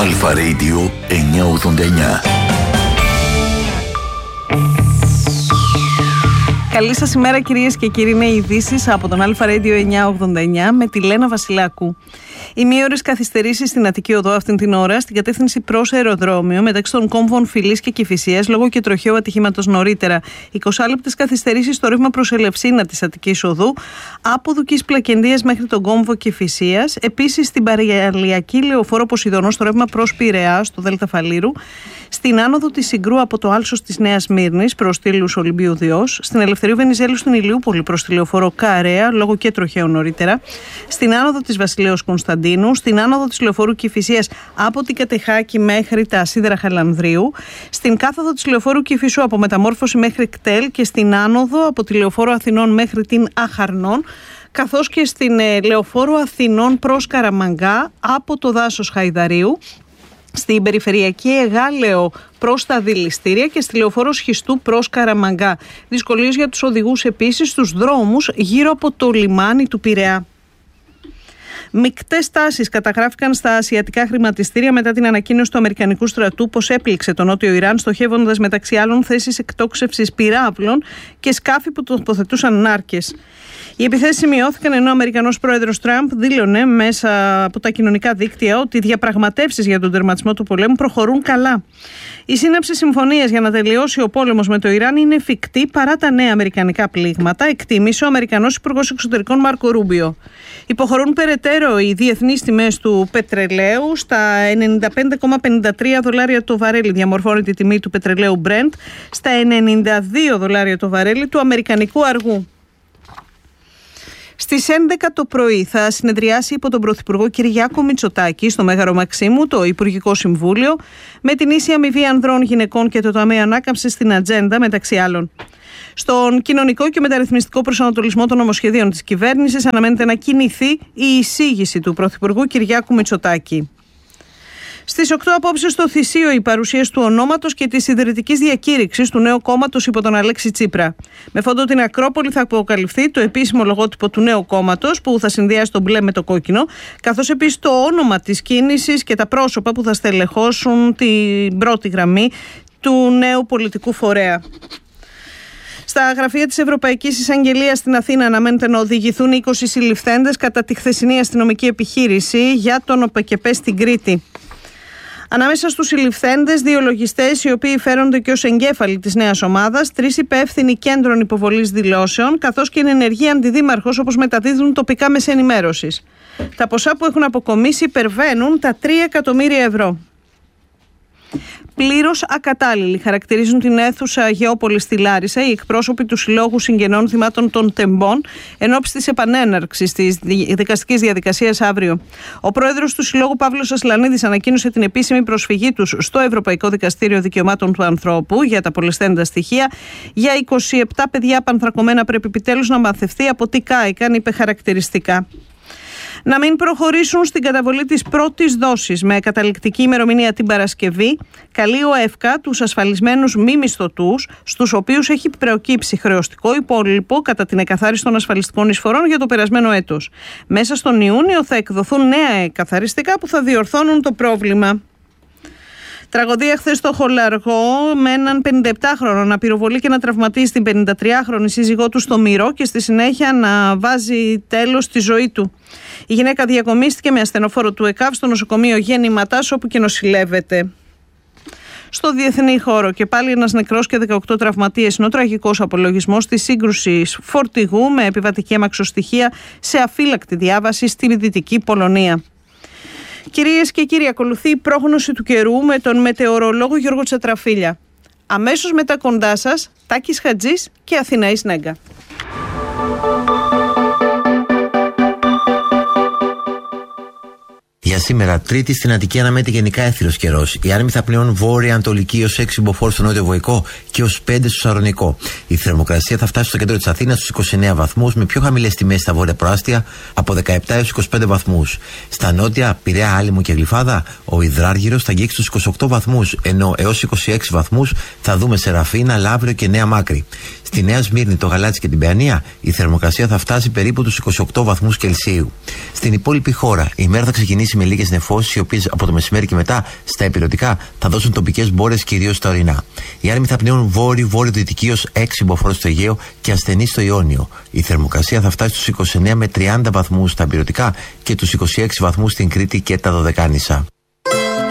Αλφα Radio 989. Καλή σας ημέρα κυρίες και κύριοι, είναι οι ειδήσεις από τον Αλφα Radio 989 με τη Λένα Βασιλάκου. Οι μήωρες καθυστερήσεις στην Αττική Οδό αυτήν την ώρα στην κατεύθυνση προς αεροδρόμιο μεταξύ των κόμβων Φυλής και Κηφισίας λόγω και τροχαίου ατυχήματος νωρίτερα. 20 λεπτές καθυστερήσεις στο ρεύμα προς Ελευσίνα της Αττικής Οδού από Δουκής Πλακεντίας μέχρι τον κόμβο Κηφισίας. Επίσης στην Παραλιακή Λεωφόρο Ποσειδωνός στο ρεύμα προς Πειραιά στο Δέλτα Φαλήρου. Στην άνοδο της Συγκρού από το Άλσος της Νέας Μύρνης προς Τύλους Ολυμπίου Διός. Στην Ελευθερίου Βενιζέλου στην Ηλιούπολη προς τη Λεωφόρο Καρέα λόγω και τροχαίου νωρίτερα. Στην άνοδο της Βασιλέως Κωνσταντίνου. Στην άνοδο της Λεωφόρου Κηφισίας από την Κατεχάκη μέχρι τα Σίδερα Χαλανδρίου. Στην κάθοδο της Λεωφόρου Κηφισού από Μεταμόρφωση μέχρι Κτέλ και στην άνοδο από τη Λεωφόρο Αθηνών μέχρι την Αχαρνών, καθώς και στην Λεωφόρο Αθηνών προς Καραμαγκά από το δάσος Χαϊδαρίου. Στην περιφερειακή Εγάλεο προς τα δηληστήρια και στη Λεωφόρο Σχιστού προς Καραμαγκά. Δυσκολίες για τους οδηγούς επίσης στους δρόμους γύρω από το λιμάνι του Πειραιά. Μικτές τάσεις καταγράφηκαν στα ασιατικά χρηματιστήρια μετά την ανακοίνωση του Αμερικανικού στρατού πως έπληξε το Νότιο Ιράν, στοχεύοντας μεταξύ άλλων θέσεις εκτόξευσης πυράβλων και σκάφη που τοποθετούσαν νάρκες. Οι επιθέσεις σημειώθηκαν ενώ ο Αμερικανός πρόεδρος Τραμπ δήλωνε μέσα από τα κοινωνικά δίκτυα ότι οι διαπραγματεύσεις για τον τερματισμό του πολέμου προχωρούν καλά. Η σύναψη συμφωνίας για να τελειώσει ο πόλεμος με το Ιράν είναι εφικτή παρά τα νέα αμερικανικά πλήγματα, εκτίμησε ο Αμερικανός Υπουργός Εξωτερικών Μάρκο Ρούμπιο. Υποχωρούν περαιτέρω οι διεθνείς τιμές του πετρελαίου στα $95,53 το βαρέλι. Διαμορφώνεται η τιμή του πετρελαίου Brent στα $92 το βαρέλι του αμερικανικού αργού. Στις 11 το πρωί θα συνεδριάσει υπό τον Πρωθυπουργό Κυριάκο Μητσοτάκη στο Μέγαρο Μαξίμου το Υπουργικό Συμβούλιο με την ίση αμοιβή ανδρών γυναικών και το Ταμείο Ανάκαμψης στην ατζέντα μεταξύ άλλων. Στον κοινωνικό και μεταρρυθμιστικό προσανατολισμό των νομοσχεδίων της κυβέρνησης αναμένεται να κινηθεί η εισήγηση του Πρωθυπουργού Κυριάκου Μητσοτάκη. Στις 8 απόψε στο Θησίο η παρουσίαση του ονόματος και της ιδρυτικής διακήρυξης του νέου κόμματος υπό τον Αλέξη Τσίπρα. Με φόντο την Ακρόπολη θα αποκαλυφθεί το επίσημο λογότυπο του νέου κόμματος που θα συνδυάσει το μπλε με το κόκκινο, καθώς επίσης το όνομα της κίνησης και τα πρόσωπα που θα στελεχώσουν την πρώτη γραμμή του νέου πολιτικού φορέα. Στα γραφεία της Ευρωπαϊκής Εισαγγελίας στην Αθήνα αναμένεται να οδηγηθούν 20 συλληφθέντες κατά τη χθεσινή αστυνομική επιχείρηση για τον ΟΠΕΚΕΠΕ στην Κρήτη. Ανάμεσα στους συλληφθέντες, 2 λογιστές οι οποίοι φέρονται και ως εγκέφαλοι της νέας ομάδας, 3 υπεύθυνοι κέντρων υποβολής δηλώσεων, καθώς και ενεργή αντιδήμαρχος όπως μεταδίδουν τοπικά μέσα ενημέρωσης. Τα ποσά που έχουν αποκομίσει υπερβαίνουν τα 3 εκατομμύρια ευρώ. Πλήρως ακατάλληλοι χαρακτηρίζουν την αίθουσα Γεώπολης στη Λάρισα οι εκπρόσωποι του Συλλόγου Συγγενών Θυμάτων των Τεμπών ενόψει της επανέναρξης της δικαστικής διαδικασίας αύριο. Ο πρόεδρος του Συλλόγου Παύλος Ασλανίδης ανακοίνωσε την επίσημη προσφυγή τους στο Ευρωπαϊκό Δικαστήριο Δικαιωμάτων του Ανθρώπου για τα πολεσθέντα στοιχεία. Για 27 παιδιά απανθρακωμένα πρέπει επιτέλους να μαθευτεί από τι κάηκαν, είπε χαρακτηριστικά. Να μην προχωρήσουν στην καταβολή της πρώτης δόσης με καταληκτική ημερομηνία την Παρασκευή, καλεί ο ΕΦΚΑ τους ασφαλισμένους μη μισθωτούς, στους οποίους έχει προκύψει χρεωστικό υπόλοιπο κατά την εκαθάριση των ασφαλιστικών εισφορών για το περασμένο έτος. Μέσα στον Ιούνιο θα εκδοθούν νέα εκαθαριστικά που θα διορθώνουν το πρόβλημα. Τραγωδία χθες στο Χολαργό με έναν 57χρονο να πυροβολεί και να τραυματίζει την 53χρονη σύζυγό του στο Μυρό και στη συνέχεια να βάζει τέλος στη ζωή του. Η γυναίκα διακομίστηκε με ασθενοφόρο του ΕΚΑΒ στο νοσοκομείο Γέννηματάς όπου και νοσηλεύεται. Στο διεθνή χώρο και πάλι ένας νεκρός και 18 τραυματίες είναι ο τραγικός απολογισμός της σύγκρουσης φορτηγού με επιβατική αμαξοστοιχεία σε αφύλακτη διάβαση στη Δυτική Πολωνία. Κυρίες και κύριοι, ακολουθεί η πρόγνωση του καιρού με τον μετεωρολόγο Γιώργο Τσατραφίλια. Αμέσως μετά κοντά σας, Τάκης Χατζής και Αθηναής Νέγκα. Για σήμερα, Τρίτη στην Αττική αναμένεται γενικά έθριος καιρός. Οι άνεμοι θα πνέουν βόρεια-ανατολική ως 6 μποφόρ στο νότιο Βοϊκό και ως 5 στο Σαρονικό. Η θερμοκρασία θα φτάσει στο κέντρο της Αθήνας στους 29 βαθμούς, με πιο χαμηλές τιμές στα βόρεια προάστια από 17 έως 25 βαθμούς. Στα νότια, Πειραιά, Άλυμο και Γλυφάδα, ο υδράργυρος θα αγγίξει τους 28 βαθμούς, ενώ έως 26 βαθμούς θα δούμε σε Ραφίνα, Λαύριο και Νέα Μάκρη. Στη Νέα Σμύρνη, το Γαλάτσι και την Παιανία, η θερμοκρασία θα φτάσει περίπου τους 28 βαθμούς Κελσίου. Στην υπόλοιπη χώρα, η μέρα θα ξεκινήσει με με λίγες νεφώσεις, οι οποίες από το μεσημέρι και μετά στα ηπειρωτικά θα δώσουν τοπικές μπόρες κυρίως στα ορεινά. Οι άνεμοι θα πνέουν βόρειο-βορειοδυτική ως 6 μποφόρ στο Αιγαίο και ασθενή στο Ιόνιο. Η θερμοκρασία θα φτάσει στους 29 με 30 βαθμούς στα ηπειρωτικά και τους 26 βαθμούς στην Κρήτη και τα Δωδεκάνησα.